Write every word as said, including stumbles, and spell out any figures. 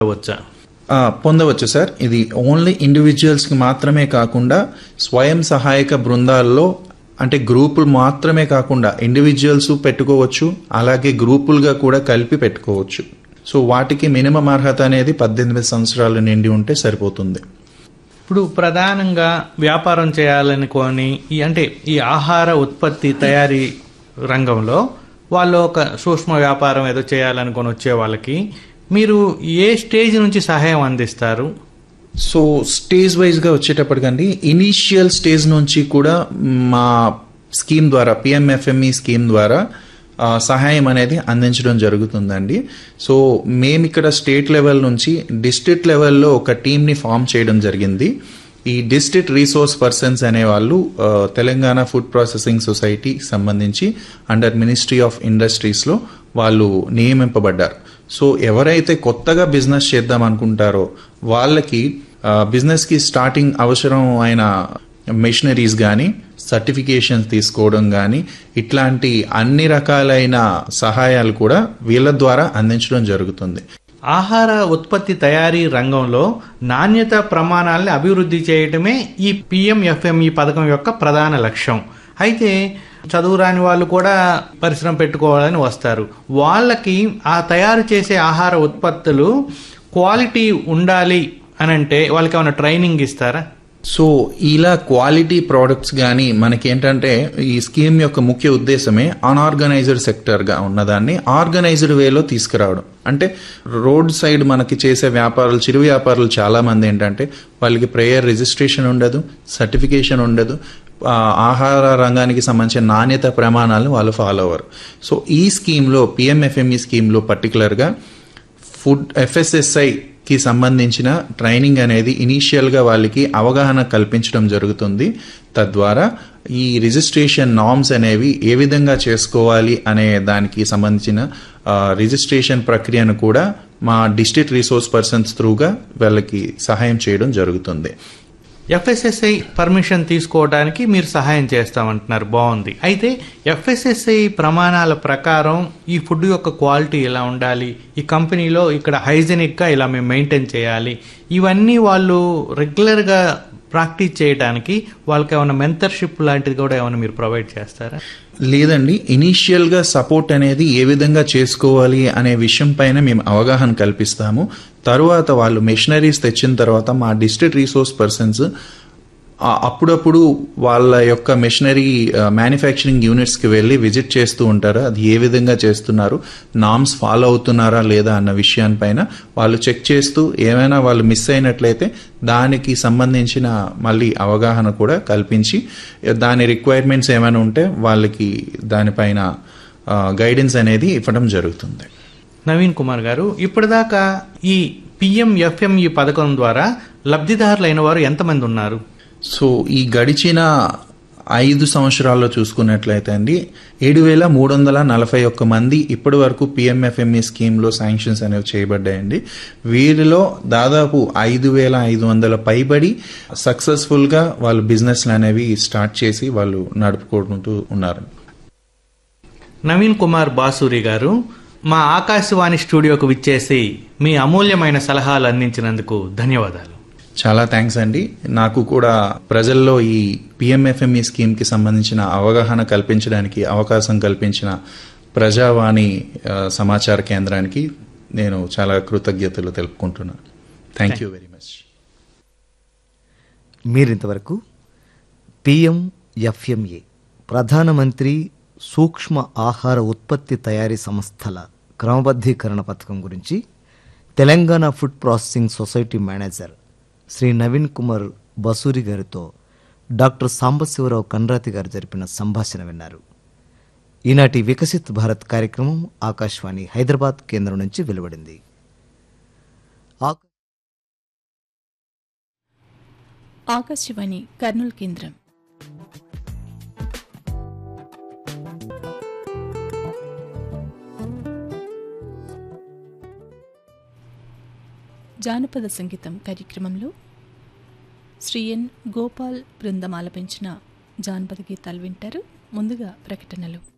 వచ్చా ఆ, పొందవచ్చు సార్. ఇది ఓన్లీ ఇండివిజువల్స్కి మాత్రమే కాకుండా స్వయం సహాయక బృందాల్లో, అంటే గ్రూపులు మాత్రమే కాకుండా ఇండివిజువల్స్ పెట్టుకోవచ్చు, అలాగే గ్రూపులుగా కూడా కలిపి పెట్టుకోవచ్చు. సో వాటికి మినిమం అర్హత అనేది పద్దెనిమిది సంవత్సరాలు నిండి ఉంటే సరిపోతుంది. ఇప్పుడు ప్రధానంగా వ్యాపారం చేయాలనుకొని ఈ అంటే ఈ ఆహార ఉత్పత్తి తయారీ రంగంలో వాళ్ళు ఒక సూక్ష్మ వ్యాపారం ఏదో చేయాలనుకొని వచ్చే వాళ్ళకి మీరు ఏ స్టేజ్ నుంచి సహాయం అందిస్తారు? సో స్టేజ్ వైజ్గా వచ్చేటప్పటికండి ఇనీషియల్ స్టేజ్ నుంచి కూడా మా స్కీమ్ ద్వారా, పిఎంఎఫ్ఎంఈ స్కీమ్ ద్వారా ఆ, సహాయం అనేది అందించడం జరుగుతుందండి. సో మేము ఇక్కడ స్టేట్ లెవెల్ నుంచి డిస్ట్రిక్ట్ లెవెల్లో ఒక టీమ్ని ఫామ్ చేయడం జరిగింది. ఈ డిస్ట్రిక్ట్ రీసోర్స్ పర్సన్స్ అనేవాళ్ళు ఆ, తెలంగాణ ఫుడ్ ప్రాసెసింగ్ సొసైటీ సంబంధించి అండర్ మినిస్ట్రీ ఆఫ్ ఇండస్ట్రీస్లో వాళ్ళు నియమింపబడ్డారు. సో ఎవరైతే కొత్తగా బిజినెస్ చేద్దాం అనుకుంటారో వాళ్ళకి ఆ, బిజినెస్కి స్టార్టింగ్ అవసరం అయిన మెషినరీస్ కానీ, సర్టిఫికేషన్స్ తీసుకోవడం కానీ, ఇట్లాంటి అన్ని రకాలైన సహాయాలు కూడా వీళ్ళ ద్వారా అందించడం జరుగుతుంది. ఆహార ఉత్పత్తి తయారీ రంగంలో నాణ్యత ప్రమాణాలను అభివృద్ధి చేయడమే ఈ పిఎంఎఫ్ఎంఈ పథకం యొక్క ప్రధాన లక్ష్యం. అయితే చదువు రాని వాళ్ళు కూడా పరిశ్రమ పెట్టుకోవాలని వస్తారు. వాళ్ళకి ఆ తయారు చేసే ఆహార ఉత్పత్తులు క్వాలిటీ ఉండాలి అని అంటే వాళ్ళకి ఏమైనా ట్రైనింగ్ ఇస్తారా? సో ఇలా క్వాలిటీ ప్రోడక్ట్స్ కానీ మనకేంటంటే ఈ స్కీమ్ యొక్క ముఖ్య ఉద్దేశమే అన్ఆర్గనైజ్డ్ సెక్టర్గా ఉన్నదాన్ని ఆర్గనైజ్డ్ వేలో తీసుకురావడం. అంటే రోడ్ సైడ్ మనకి చేసే వ్యాపారులు, చిరు వ్యాపారులు చాలా మంది ఏంటంటే వాళ్ళకి ప్రేయర్ రిజిస్ట్రేషన్ ఉండదు, సర్టిఫికేషన్ ఉండదు, ఆ, ఆహార రంగానికి సంబంధించిన నాణ్యత ప్రమాణాలను వాళ్ళు ఫాలో అవ్వరు. సో ఈ స్కీమ్లో, పిఎంఎఫ్ఎంఈ స్కీమ్లో పర్టికులర్గా ఫుడ్ ఎఫ్ఎస్ఎస్ఐ కి సంబంధించిన ట్రైనింగ్ అనేది ఇనీషియల్గా వాళ్ళకి అవగాహన కల్పించడం జరుగుతుంది. తద్వారా ఈ రిజిస్ట్రేషన్ నామ్స్ అనేవి ఏ విధంగా చేసుకోవాలి అనే దానికి సంబంధించిన ఆ, రిజిస్ట్రేషన్ ప్రక్రియను కూడా మా డిస్ట్రిక్ట్ రీసోర్స్ పర్సన్స్ త్రూగా వాళ్ళకి సహాయం చేయడం జరుగుతుంది. ఎఫ్ఎస్ఎస్ఐ పర్మిషన్ తీసుకోవడానికి మీరు సహాయం చేస్తామంటున్నారు, బాగుంది. అయితే ఎఫ్ఎస్ఎస్ఐ ప్రమాణాల ప్రకారం ఈ ఫుడ్ యొక్క క్వాలిటీ ఎలా ఉండాలి, ఈ కంపెనీలో ఇక్కడ హైజెనిక్గా ఇలా మేము మెయింటైన్ చేయాలి, ఇవన్నీ వాళ్ళు రెగ్యులర్గా ప్రాక్టీస్ చేయడానికి వాళ్ళకి ఏమైనా మెంటర్షిప్ లాంటిది కూడా ఏమైనా మీరు ప్రొవైడ్ చేస్తారా? లేదండి, ఇనీషియల్గా సపోర్ట్ అనేది ఏ విధంగా చేసుకోవాలి అనే విషయం పైన మేము అవగాహన కల్పిస్తాము. తరువాత వాళ్ళు మెషినరీస్ తెచ్చిన తర్వాత మా డిస్ట్రిక్ట్ రీసోర్స్ పర్సన్స్ అప్పుడప్పుడు వాళ్ళ యొక్క మెషినరీ మ్యానుఫ్యాక్చరింగ్ యూనిట్స్కి వెళ్ళి విజిట్ చేస్తూ ఉంటారు. అది ఏ విధంగా చేస్తున్నారు, నామ్స్ ఫాలో అవుతున్నారా లేదా అన్న విషయాన్పైన వాళ్ళు చెక్ చేస్తూ ఏమైనా వాళ్ళు మిస్ అయినట్లయితే దానికి సంబంధించిన మళ్ళీ అవగాహన కూడా కల్పించి దాని రిక్వైర్మెంట్స్ ఏమైనా ఉంటే వాళ్ళకి దానిపైన గైడెన్స్ అనేది ఇవ్వడం జరుగుతుంది. నవీన్ కుమార్ గారు, ఇప్పటిదాకా ఈ పిఎంఎఫ్ఎంఈ పథకం ద్వారా లబ్ధిదారులైన వారు ఎంతమంది ఉన్నారు? సో ఈ గడిచిన ఐదు సంవత్సరాల్లో చూసుకున్నట్లయితే అండి ఏడు వేల మూడు వందల నలభై ఒక్క మంది ఇప్పటి వరకు పిఎంఎఫ్ఎంఈ స్కీమ్లో శాంక్షన్స్ అనేవి చేయబడ్డాయండి. వీరిలో దాదాపు ఐదు వేల ఐదు వందల పైబడి సక్సెస్ఫుల్గా వాళ్ళు బిజినెస్లు అనేవి స్టార్ట్ చేసి వాళ్ళు నడుపుకుంటూ ఉన్నారు. నవీన్ కుమార్ బాసూరి గారు, మా ఆకాశవాణి స్టూడియోకు విచ్చేసి మీ అమూల్యమైన సలహాలు అందించినందుకు ధన్యవాదాలు. చాలా థ్యాంక్స్ అండి. నాకు కూడా ప్రజల్లో ఈ పిఎంఎఫ్ఎంఈ స్కీమ్కి సంబంధించిన అవగాహన కల్పించడానికి అవకాశం కల్పించిన ప్రజావాణి సమాచార కేంద్రానికి నేను చాలా కృతజ్ఞతలు తెలుపుకుంటున్నాను. Thank you very much. మీరింతవరకు పిఎంఎఫ్ఎంఏ ప్రధానమంత్రి సూక్ష్మ ఆహార ఉత్పత్తి తయారీ సంస్థల క్రమబద్ధీకరణ పథకం గురించి Telangana food processing society manager Shri Naveen Kumar Basuri గారితో డాక్టర్ సాంబశివరావు కన్రాతి గారు జరిపిన సంభాషణ విన్నారు. ఈనాటి వికసిత్ భారత్ కార్యక్రమం ఆకాశవాణి హైదరాబాద్ కేంద్రం నుంచి వెలువడింది. ఆకాశవాణి కర్నూలు కేంద్రం. జానపద సంగీతం కార్యక్రమంలో శ్రీ ఎన్ గోపాల్ బృందం ఆలపించిన జానపద గీతాలు వింటారు. ముందుగా ప్రకటనలు.